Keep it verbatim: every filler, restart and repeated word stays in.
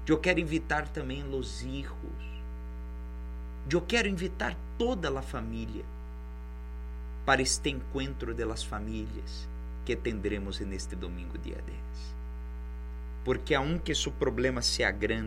Eu quero invitar também os hijos. Eu quero invitar toda a família para este encontro de las famílias que tendremos neste domingo dia dez. Porque aunque seu problema seja grande,